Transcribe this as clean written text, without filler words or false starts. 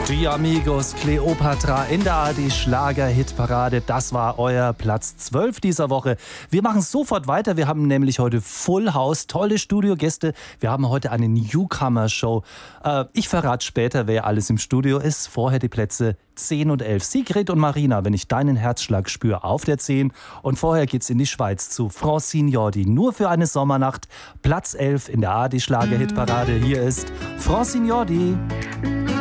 Die Amigos, Cleopatra in der ARD Schlager-Hitparade. Das war euer Platz 12 dieser Woche. Wir machen sofort weiter. Wir haben nämlich heute Full House, tolle Studiogäste. Wir haben heute eine Newcomer-Show. Ich verrate später, wer alles im Studio ist. Vorher die Plätze 10 und 11. Sigrid und Marina, wenn ich deinen Herzschlag spüre, auf der 10. Und vorher geht's in die Schweiz zu Francine Jordi. Nur für eine Sommernacht. Platz 11 in der ARD Schlager-Hitparade. Hier ist Francine Jordi.